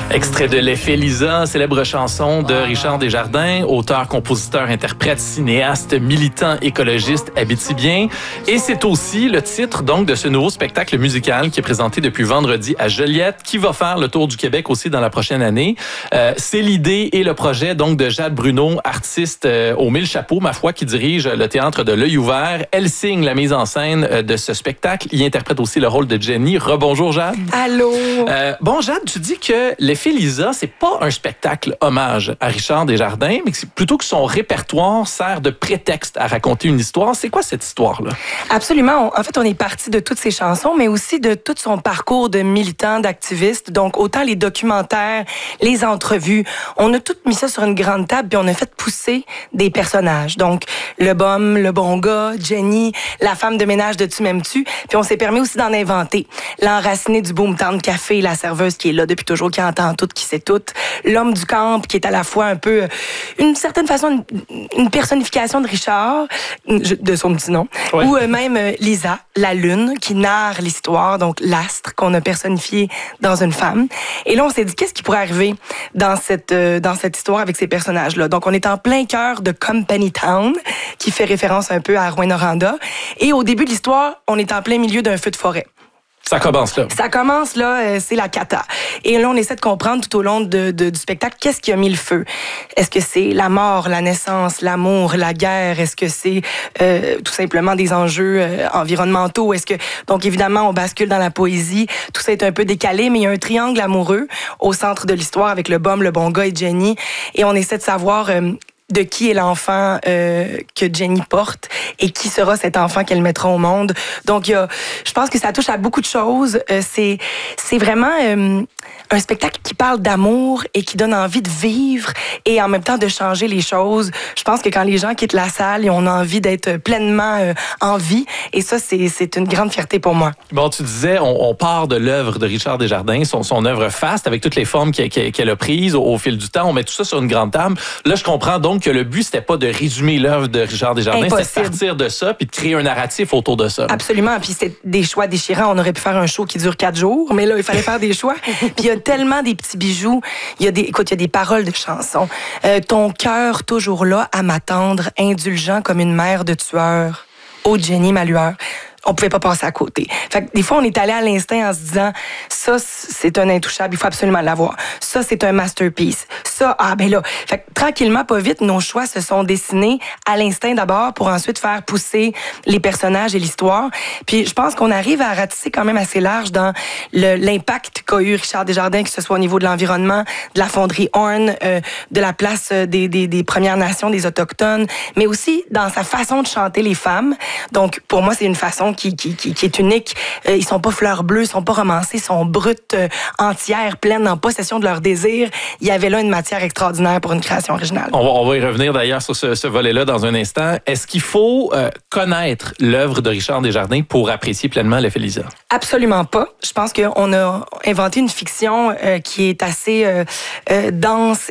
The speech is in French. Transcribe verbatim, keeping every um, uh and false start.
Extrait de L'effet Lisa, célèbre chanson de Richard Desjardins, auteur, compositeur, interprète, cinéaste, militant, écologiste abitibien. Et c'est aussi le titre donc de ce nouveau spectacle musical qui est présenté depuis vendredi à Joliette, qui va faire le tour du Québec aussi dans la prochaine année. Euh, c'est l'idée et le projet donc de Jade Bruno, artiste euh, aux mille chapeaux, ma foi, qui dirige le théâtre de l'Œil ouvert. Elle signe la mise en scène euh, de ce spectacle. Il interprète aussi le rôle de Jenny. Rebonjour Jade. Allô. Euh, bon Jade, tu dis que L'effet Lisa, c'est pas un spectacle hommage à Richard Desjardins, mais c'est plutôt que son répertoire sert de prétexte à raconter une histoire. C'est quoi cette histoire-là? Absolument. En fait, on est parti de toutes ses chansons, mais aussi de tout son parcours de militant, d'activiste. Donc, autant les documentaires, les entrevues. On a tout mis ça sur une grande table, puis on a fait pousser des personnages. Donc, le bum, le bon gars, Jenny, la femme de ménage de Tu m'aimes-tu. Puis on s'est permis aussi d'en inventer. L'enraciné du Boomtown Café, la serveuse qui est là depuis toujours, qui entend tout, qui sait tout. L'homme du camp, qui est à la fois un peu, une certaine façon, une, une personnification de Richard, de son petit nom. Ouais. Ou euh, même euh, Lisa, la lune, qui narre l'histoire, donc l'astre qu'on a personnifié dans une femme. Et là, on s'est dit, qu'est-ce qui pourrait arriver dans cette, euh, dans cette histoire avec ces personnages-là? Donc, on est en plein cœur de Company Town, qui fait référence un peu à Rouyn-Noranda. Et au début de l'histoire, on est en plein milieu d'un feu de forêt. Ça commence là. Ça commence là, euh, c'est la cata. Et là, on essaie de comprendre tout au long de, de, du spectacle, qu'est-ce qui a mis le feu? Est-ce que c'est la mort, la naissance, l'amour, la guerre? Est-ce que c'est euh, tout simplement des enjeux euh, environnementaux? Est-ce que donc évidemment, on bascule dans la poésie. Tout ça est un peu décalé, mais il y a un triangle amoureux au centre de l'histoire avec le bum, le bon gars et Jenny. Et on essaie de savoir euh, de qui est l'enfant euh, que Jenny porte et qui sera cet enfant qu'elle mettra au monde. Donc, il y a, je pense que ça touche à beaucoup de choses. Euh, c'est, c'est vraiment euh, un spectacle qui parle d'amour et qui donne envie de vivre et en même temps de changer les choses. Je pense que quand les gens quittent la salle, ils ont envie d'être pleinement euh, en vie et ça, c'est, c'est une grande fierté pour moi. Bon, tu disais, on, on part de l'œuvre de Richard Desjardins, son, son œuvre faste avec toutes les formes qu'elle, qu'elle a prises au, au fil du temps. On met tout ça sur une grande table. Là, je comprends donc que le but, c'était pas de résumer l'œuvre de Richard Desjardins, Impossible. C'était de partir de ça puis de créer un narratif autour de ça. Absolument. Puis c'est des choix déchirants. On aurait pu faire un show qui dure quatre jours, mais là, il fallait faire des choix. Puis il y a tellement des petits bijoux. Il y a des, écoute, il y a des paroles de chansons. Euh, ton cœur toujours là à m'attendre, indulgent comme une mère de tueur. Oh Jenny, ma lueur. On pouvait pas passer à côté. Fait que des fois, on est allé à l'instinct en se disant, ça, c'est un intouchable, il faut absolument l'avoir. Ça, c'est un masterpiece. Ça, ah ben là. Fait que tranquillement, pas vite, nos choix se sont dessinés à l'instinct d'abord pour ensuite faire pousser les personnages et l'histoire. Puis je pense qu'on arrive à ratisser quand même assez large dans le, l'impact qu'a eu Richard Desjardins, que ce soit au niveau de l'environnement, de la fonderie Horn, euh, de la place des, des, des Premières Nations, des Autochtones, mais aussi dans sa façon de chanter les femmes. Donc, pour moi, c'est une façon Qui, qui, qui, qui est unique. Euh, ils sont pas fleurs bleues, ils sont pas romancés, ils sont brutes, euh, entières, pleines, en possession de leurs désirs. Il y avait là une matière extraordinaire pour une création originale. On va, on va y revenir d'ailleurs sur ce, ce volet-là dans un instant. Est-ce qu'il faut euh, connaître l'œuvre de Richard Desjardins pour apprécier pleinement L'effet Lisa? Absolument pas. Je pense qu'on a inventé une fiction euh, qui est assez euh, euh, dense